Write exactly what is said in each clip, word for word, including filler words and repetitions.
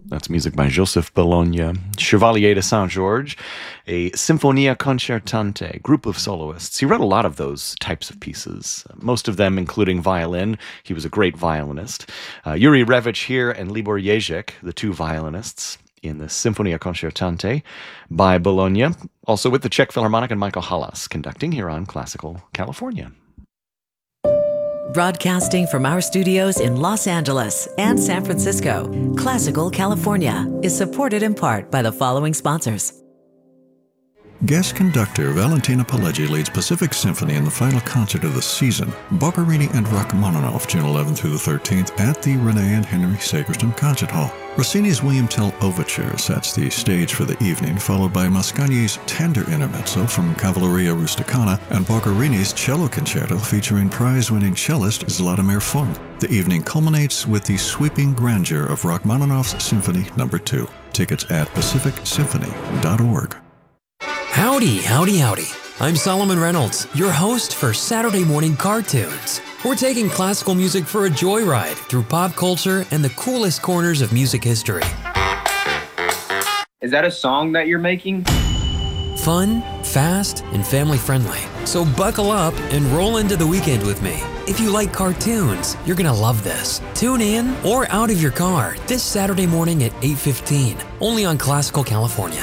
That's music by Joseph Bologna. Chevalier de Saint-Georges, a Sinfonia Concertante, group of soloists. He wrote a lot of those types of pieces, most of them including violin. He was a great violinist. Uh, Yuri Revich here and Libor Ježek, the two violinists in the Sinfonia Concertante by Bologna, also with the Czech Philharmonic and Michael Halas conducting here on Classical California. Broadcasting from our studios in Los Angeles and San Francisco, Classical California is supported in part by the following sponsors. Guest conductor Valentina Pileggi leads Pacific Symphony in the final concert of the season, Boccherini and Rachmaninoff, June eleventh through the thirteenth at the Renee and Henry Sagerston Concert Hall. Rossini's William Tell Overture sets the stage for the evening, followed by Mascagni's Tender Intermezzo from Cavalleria Rusticana and Boccherini's Cello Concerto featuring prize-winning cellist Zlatomir Fung. The evening culminates with the sweeping grandeur of Rachmaninoff's Symphony Number two. Tickets at pacific symphony dot org. Howdy, howdy, howdy. I'm Solomon Reynolds, your host for Saturday Morning Cartoons. We're taking classical music for a joyride through pop culture and the coolest corners of music history. Is that a song that you're making? Fun, fast, and family-friendly. So buckle up and roll into the weekend with me. If you like cartoons, you're gonna love this. Tune in or out of your car this Saturday morning at eight fifteen, only on Classical California.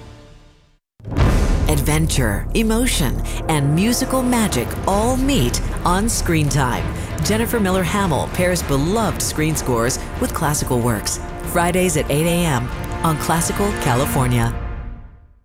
Adventure, emotion, and musical magic all meet on Screen Time. Jennifer Miller Hamill pairs beloved screen scores with classical works. Fridays at eight a.m. on Classical California.